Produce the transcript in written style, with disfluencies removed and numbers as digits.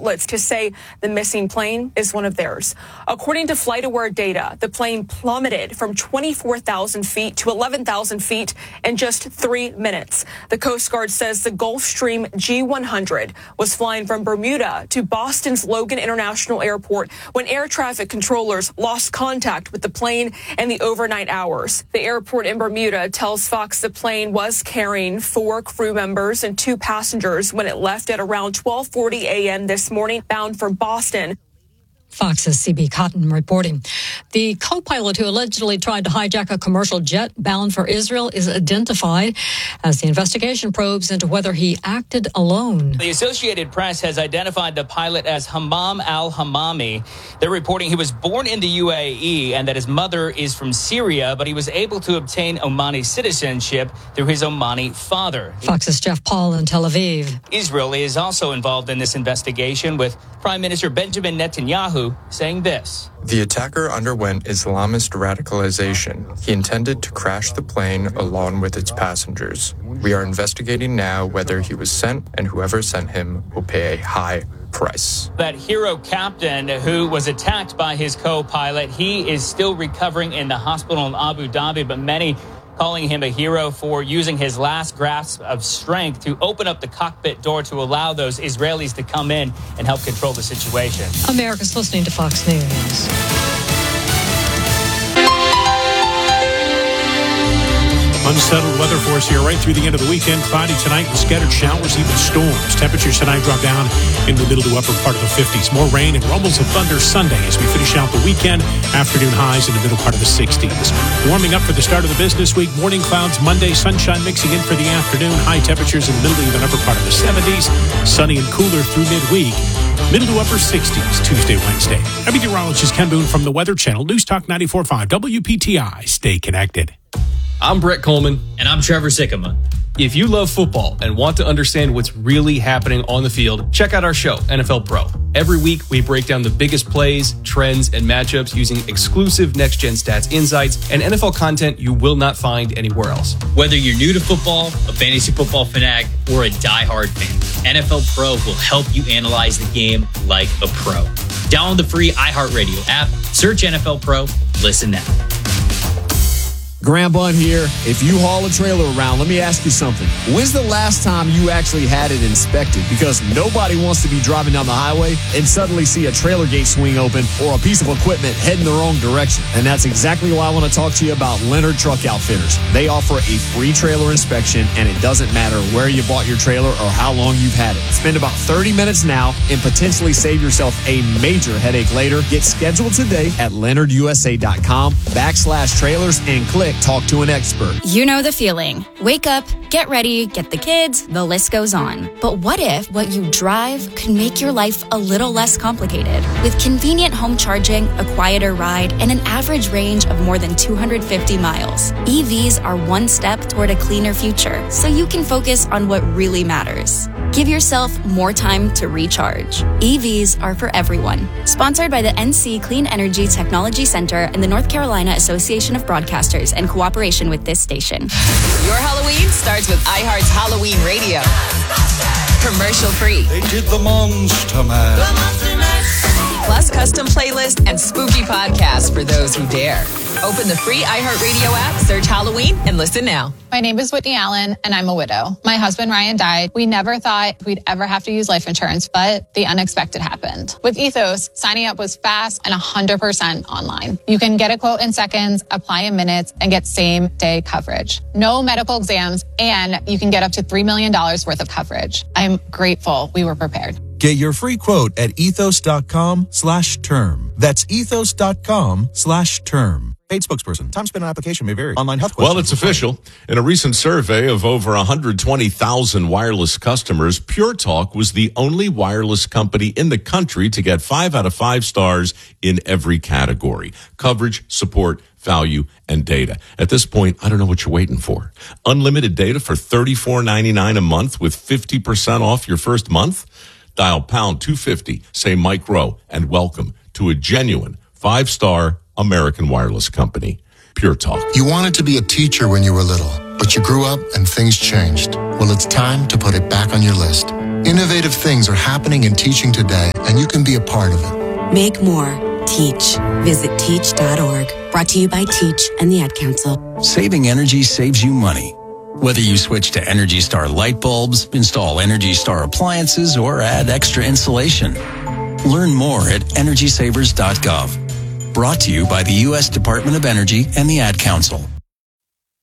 outlets to say the missing plane is one of theirs. According to FlightAware data, the plane plummeted from 24,000 feet to 11,000 feet in just 3 minutes. The Coast Guard says the Gulfstream G100 was flying from Bermuda to Boston's Logan International Airport when air traffic controllers lost contact with the plane in the overnight hours. The airport in Bermuda tells Fox the plane was carrying 4 crew members and 2 passengers when it left at around 12:40 a.m. this morning, bound for Boston. Fox's CB Cotton reporting. The co-pilot who allegedly tried to hijack a commercial jet bound for Israel is identified as the investigation probes into whether he acted alone. The Associated Press has identified the pilot as Hammam al-Hammami. They're reporting he was born in the UAE and that his mother is from Syria, but he was able to obtain Omani citizenship through his Omani father. Fox's Jeff Paul in Tel Aviv. Israel is also involved in this investigation, with Prime Minister Benjamin Netanyahu saying this. The attacker underwent Islamist radicalization. He intended to crash the plane along with its passengers. We are investigating now whether he was sent, and whoever sent him will pay a high price. That hero captain who was attacked by his co-pilot, he is still recovering in the hospital in Abu Dhabi, but many calling him a hero for using his last grasp of strength to open up the cockpit door to allow those Israelis to come in and help control the situation. America's listening to Fox News. Unsettled weather for us here right through the end of the weekend. Cloudy tonight with scattered showers, even storms. Temperatures tonight drop down in the middle to upper part of the 50s. More rain and rumbles of thunder Sunday as we finish out the weekend. Afternoon highs in the middle part of the 60s. Warming up for the start of the business week. Morning clouds Monday. Sunshine mixing in for the afternoon. High temperatures in the middle to even upper part of the 70s. Sunny and cooler through midweek. Middle to upper 60s Tuesday, Wednesday. I'm meteorologist Ken Boone from the Weather Channel. News Talk 94.5 WPTI. Stay connected. I'm Brett Coleman. And I'm Trevor Sikkema. If you love football and want to understand what's really happening on the field, check out our show, NFL Pro. Every week, we break down the biggest plays, trends, and matchups using exclusive next-gen stats insights and NFL content you will not find anywhere else. Whether you're new to football, a fantasy football fanatic, or a diehard fan, NFL Pro will help you analyze the game like a pro. Download the free iHeartRadio app, search NFL Pro, listen now. Graham Bunn here. If you haul a trailer around, let me ask you something. When's the last time you actually had it inspected? Because nobody wants to be driving down the highway and suddenly see a trailer gate swing open or a piece of equipment heading the wrong direction. And that's exactly why I want to talk to you about Leonard Truck Outfitters. They offer a free trailer inspection, and it doesn't matter where you bought your trailer or how long you've had it. Spend about 30 minutes now and potentially save yourself a major headache later. Get scheduled today at leonardusa.com/trailers and click Talk to an Expert. You know the feeling. Wake up, get ready, get the kids, the list goes on. But what if what you drive could make your life a little less complicated? With convenient home charging, a quieter ride, and an average range of more than 250 miles, EVs are one step toward a cleaner future, so you can focus on what really matters. Give yourself more time to recharge. EVs are for everyone. Sponsored by the NC Clean Energy Technology Center and the North Carolina Association of Broadcasters in cooperation with this station. Your Halloween starts with iHeart's Halloween Radio. Commercial free. They did the Monster Mash. Plus custom playlists and spooky podcasts for those who dare. Open the free iHeartRadio app, search Halloween, and listen now. My name is Whitney Allen, and I'm a widow. My husband, Ryan, died. We never thought we'd ever have to use life insurance, but the unexpected happened. With Ethos, signing up was fast and 100% online. You can get a quote in seconds, apply in minutes, and get same-day coverage. No medical exams, and you can get up to $3 million worth of coverage. I'm grateful we were prepared. Get your free quote at ethos.com/term. That's ethos.com/term. Paid spokesperson. Time spent on application may vary. Online health questions. Well, it's official. In a recent survey of over 120,000 wireless customers, Pure Talk was the only wireless company in the country to get 5 out of 5 stars in every category: coverage, support, value, and data. At this point, I don't know what you're waiting for. Unlimited data for $34.99 a month with 50% off your first month? Dial pound 250, say Mike Rowe, and welcome to a genuine 5-star American wireless company, Pure Talk. You wanted to be a teacher when you were little, but you grew up and things changed. Well, it's time to put it back on your list. Innovative things are happening in teaching today, and you can be a part of it. Make more. Teach. Visit teach.org. Brought to you by Teach and the Ad Council. Saving energy saves you money. Whether you switch to Energy Star light bulbs, install Energy Star appliances, or add extra insulation. Learn more at EnergySavers.gov. Brought to you by the U.S. Department of Energy and the Ad Council.